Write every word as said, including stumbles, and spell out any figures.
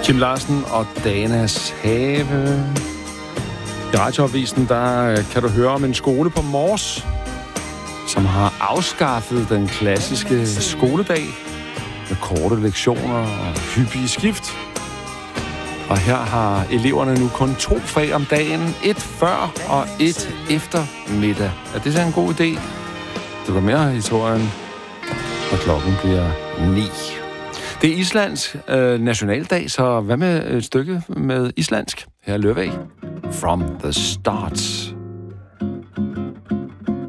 Kim Larsen og Danas Have. I Radioavisen, der kan du høre om en skole på Mors, som har afskaffet den klassiske skoledag med korte lektioner og hyppige skift. Og her har eleverne nu kun to fag om dagen, et før og et efter middag. Er det så en god idé? Det var mere historien, når klokken bliver ni. Det er Islands øh, nationaldag, så hvad med et stykke med islandsk? Her er Løvig. From the Start.